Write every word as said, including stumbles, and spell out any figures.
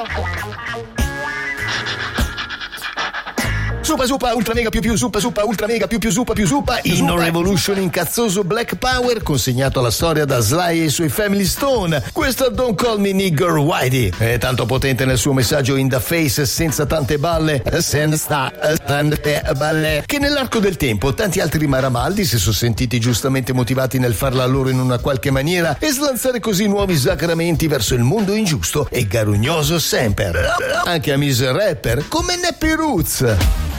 Supa Supa Ultra Mega più più Supa Supa Ultra Mega più più Supa più Supa Inno Revolution incazzoso Black Power consegnato alla storia da Sly e i suoi Family Stone. Questo Don't Call Me Nigger Whitey è tanto potente nel suo messaggio in the face, senza tante balle, senza tante balle, che nell'arco del tempo tanti altri maramaldi si sono sentiti giustamente motivati nel farla loro in una qualche maniera e slanzare così nuovi sacramenti verso il mondo ingiusto e garugnoso sempre. Anche a Miss Rapper come Nappy Roots.